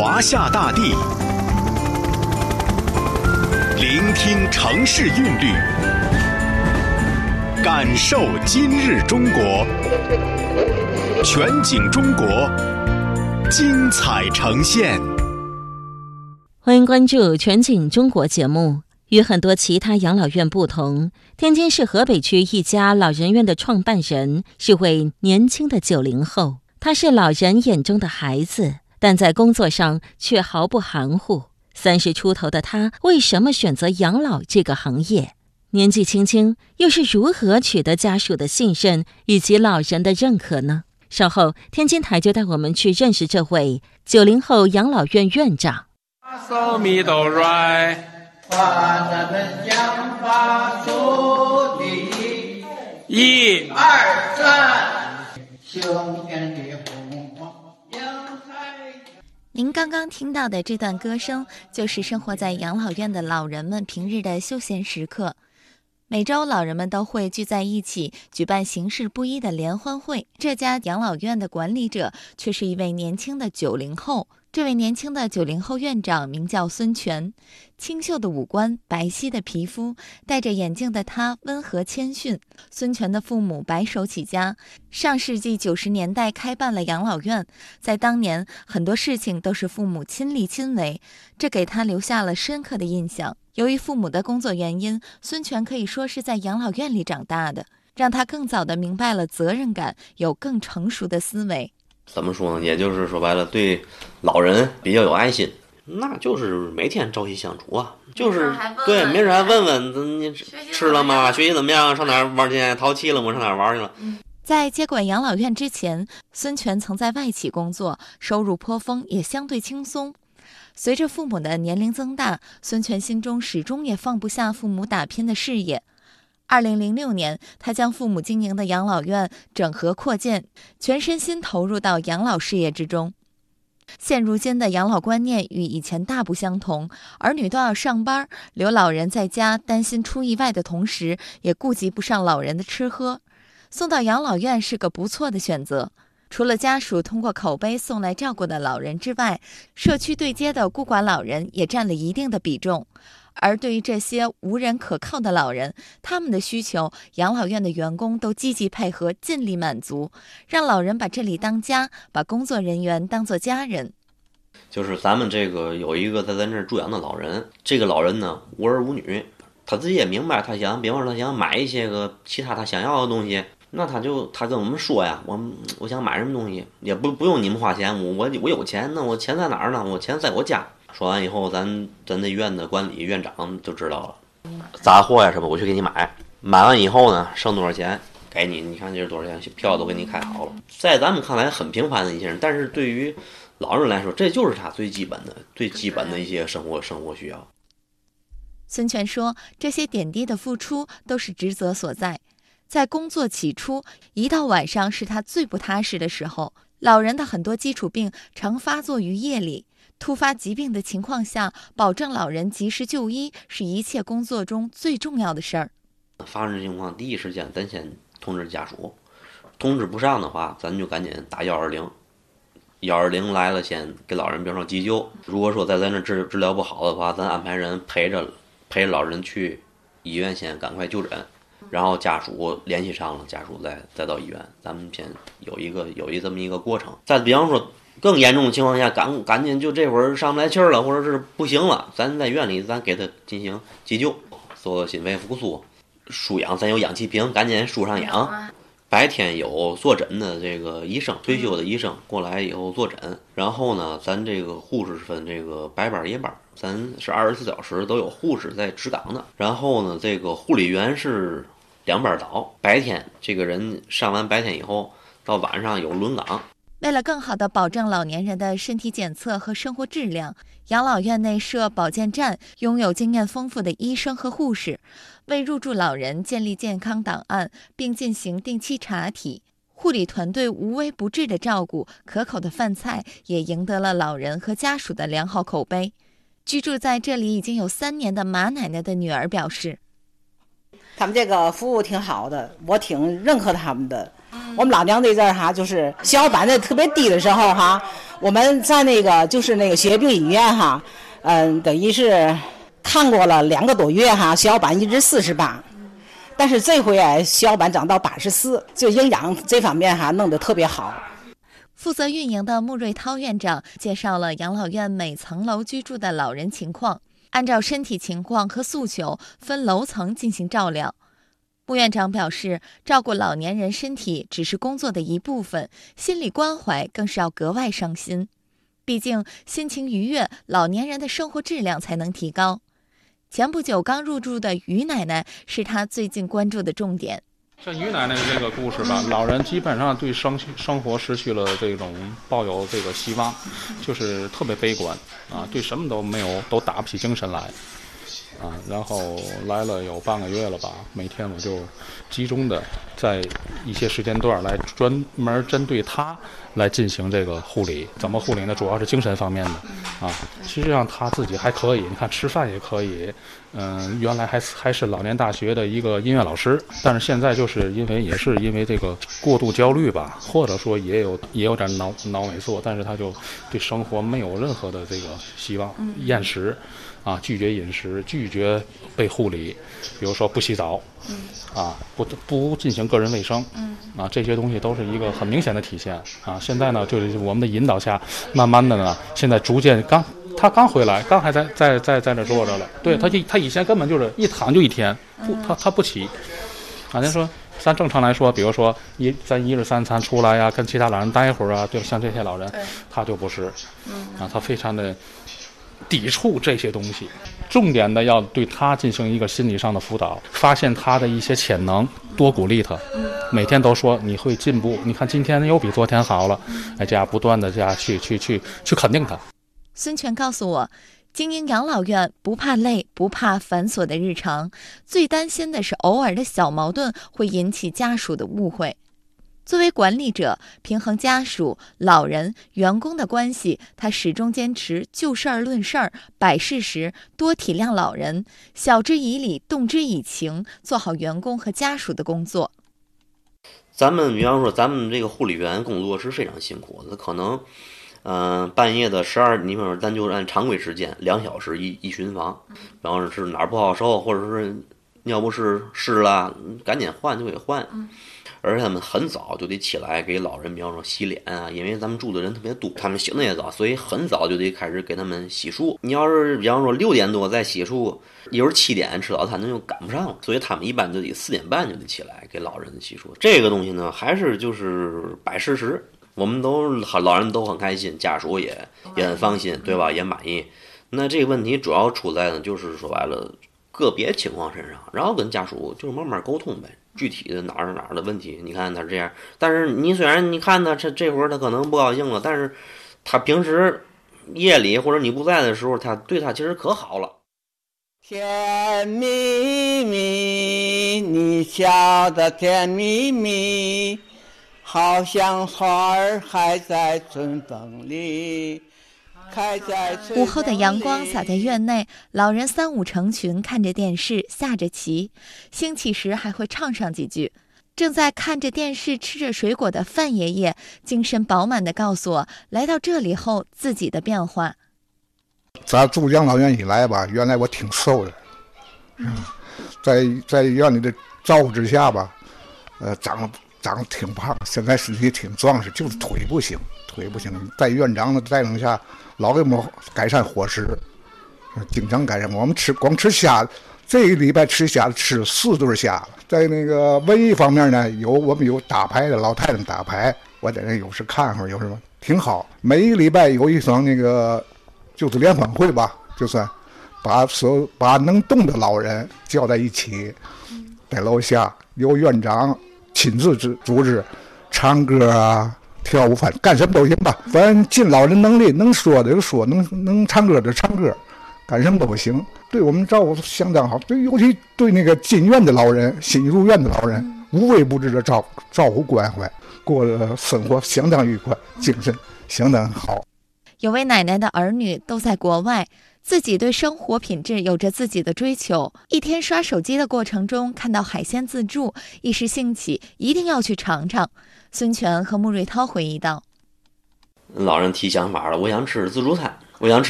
华夏大地，聆听城市韵律，感受今日中国。全景中国，精彩呈现。 欢迎关注全景中国节目。与很多其他养老院不同，天津市河北区一家老人院的创办人是位年轻的90后，他是老人眼中的孩子，但在工作上却毫不含糊。30出头的他为什么选择养老这个行业？年纪轻轻又是如何取得家属的信任以及老人的认可呢？稍后天津台就带我们去认识这位90后养老院院长。 1、2、3。 您刚刚听到的这段歌声，就是生活在养老院的老人们平日的休闲时刻。每周老人们都会聚在一起举办形式不一的联欢会。这家养老院的管理者却是一位年轻的90后。这位年轻的90后院长名叫孙权，清秀的五官，白皙的皮肤，戴着眼镜的他温和谦逊。孙权的父母白手起家，上世纪90年代开办了养老院，在当年很多事情都是父母亲力亲为，这给他留下了深刻的印象。由于父母的工作原因，孙权可以说是在养老院里长大的，让他更早地明白了责任感，有更成熟的思维。 怎么说呢？也就是说白了，对老人比较有爱心，那就是每天朝夕相处啊，就是对，没事还问问你吃了吗？学习怎么样？上哪儿玩去？淘气了吗？上哪儿玩去了？ 在接管养老院之前，孙权曾在外企工作，收入颇丰，也相对轻松。随着父母的年龄增大，孙权心中始终也放不下父母打拼的事业。2006年，他将父母经营的养老院整合扩建，全身心投入到养老事业之中。现如今的养老观念与以前大不相同，儿女都要上班，留老人在家，担心出意外的同时，也顾及不上老人的吃喝。送到养老院是个不错的选择。除了家属通过口碑送来照顾的老人之外，社区对接的孤寡老人也占了一定的比重。而对于这些无人可靠的老人，他们的需求，养老院的员工都积极配合，尽力满足，让老人把这里当家，把工作人员当作家人。 就是咱们这个有一个在咱这儿住养的老人，这个老人呢无儿无女，他自己也明白，他想，比方说他想买一些个其他他想要的东西，那他跟我们说呀，我想买什么东西，也不用你们花钱，我有钱，那我钱在哪儿呢？我钱在我家。说完以后，咱这院的管理院长就知道了，杂货呀什么我去给你买，买完以后呢，剩多少钱给你，你看这是多少钱，票都给你开好了。在咱们看来很平凡的一些人，但是对于老人来说，这就是他最基本的一些生活需要。 孙权说，这些点滴的付出都是职责所在。在工作起初，一到晚上是他最不踏实的时候。老人的很多基础病常发作于夜里，突发疾病的情况下，保证老人及时就医是一切工作中最重要的事儿。 发生情况第一时间咱先通知家属，通知不上的话，咱就赶紧打120，120来了先给老人比方说急救。如果说在咱这治疗不好的话，咱安排人陪着老人去医院先赶快就诊。然后家属联系上了，家属再到医院，咱们先有这么一个过程。再比方说更严重的情况下，赶紧就这会儿上不来气儿了，或者是不行了，咱在院里咱给他进行急救，做心肺复苏，输氧，咱有氧气瓶，赶紧输上氧。白天有坐诊的这个医生，退休的医生过来以后坐诊，然后呢，咱这个护士是分这个白班夜班，咱是24小时都有护士在值岗的。然后呢，这个护理员是2班倒，白天这个人上完白天以后，到晚上有轮岗。 为了更好地保证老年人的身体检测和生活质量，养老院内设保健站，拥有经验丰富的医生和护士，为入住老人建立健康档案，并进行定期查体。护理团队无微不至的照顾，可口的饭菜也赢得了老人和家属的良好口碑。居住在这里已经有3年的马奶奶的女儿表示， 他们这个服务挺好的，我挺认可他们的。 我们老娘这阵儿哈，就是血小板特别低的时候哈，我们在那个就是那个血液病医院哈，等于是看过了2个多月哈，血小板一直48，但是这回血小板涨到84，就营养这方面哈弄得特别好。 负责运营的穆瑞涛院长介绍了养老院每层楼居住的老人情况，按照身体情况和诉求分楼层进行照料。穆院长表示，照顾老年人身体只是工作的一部分，心理关怀更是要格外上心。毕竟心情愉悦，老年人的生活质量才能提高。前不久刚入住的于奶奶是他最近关注的重点。 像于奶奶这个故事吧，老人基本上对生活失去了这种抱有这个希望，就是特别悲观啊，对什么都没有，都打不起精神来啊。然后来了有半个月了吧，每天我就集中的在一些时间段来专门针对他来进行这个护理。怎么护理呢？主要是精神方面的啊。实际上他自己还可以，你看吃饭也可以。原来还是老年大学的一个音乐老师，但是现在就是因为这个过度焦虑吧，或者说也有点脑萎缩，但是他就对生活没有任何的这个希望，厌食啊，拒绝饮食，拒绝被护理，比如说不洗澡，啊，不进行个人卫生，啊，这些东西都是一个很明显的体现啊。现在呢，就是我们的引导下，慢慢的呢，现在逐渐他刚回来，刚还在那坐着了。对他以前根本就是一躺就一天，他不起。啊，人说咱正常来说，比如说咱1日3餐出来呀，跟其他老人待一会儿啊，对，像这些老人，他就不是，啊，他非常的抵触这些东西。重点的要对他进行一个心理上的辅导，发现他的一些潜能，多鼓励他。每天都说你会进步，你看今天又比昨天好了，这样不断的这样去肯定他。 孙权告诉我，经营养老院不怕累，不怕繁琐的日常，最担心的是偶尔的小矛盾会引起家属的误会。作为管理者，平衡家属、老人、员工的关系，他始终坚持就事儿论事儿，摆事实，多体谅老人，晓之以理，动之以情，做好员工和家属的工作。 咱们比方说，咱们这个护理员工作是非常辛苦的，可能半夜的12，你比如说咱就按常规时间2小时一巡房，比方说是哪儿不好受，或者是尿不湿湿了，赶紧换就给换。而且他们很早就得起来给老人，比方说洗脸啊，因为咱们住的人特别多，他们醒得也早，所以很早就得开始给他们洗漱。你要是比方说6点多再洗漱，一会儿7点吃早餐，那就赶不上了，所以他们一般就得4点半就得起来给老人洗漱。这个东西呢，还是就是摆事实。我们老人都很开心，家属也很放心，对吧？也满意。那这个问题主要出在呢，就是说白了个别情况身上，然后跟家属就是慢慢沟通呗。具体的哪儿的问题，你看他这样，但是你虽然你看他这会儿他可能不高兴了，但是他平时夜里或者你不在的时候，他对他其实可好了。 甜蜜蜜，你笑得甜蜜蜜，好像花儿还在春风里。 午后的阳光洒在院内，老人3、5成群看着电视，下着棋，兴起时还会唱上几句。正在看着电视吃着水果的范爷爷精神饱满地告诉我，来到这里后自己的变化。 咱住养老院以来吧，原来我挺瘦的，在院里的照顾之下吧，长得挺胖，现在身体挺壮实，就是腿不行。在院长的带领下，老给我们改善伙食，经常改善。我们光吃虾，这个礼拜吃虾吃4顿虾了。在那个文艺方面呢，我们有打牌的老太太打牌，我在那有时看会儿，有什么挺好。每一个礼拜有一场那个就是联欢会吧，就算把能动的老人叫在一起，在楼下由院长亲自组织唱歌啊。跳舞，反正干什么都行吧，反正尽老人能力，能说的就说，能唱歌的唱歌，干什么都行。对我们照顾相当好，对，尤其对那个进院的老人、新入院的老人，无微不至的照顾关怀，过的生活相当愉快，精神相当好。 有位奶奶的儿女都在国外， 自己对生活品质有着自己的追求，一天刷手机的过程中看到海鲜自助，一时兴起一定要去尝尝。孙权和穆瑞涛回忆道： 老人提想法了，我想吃自助餐，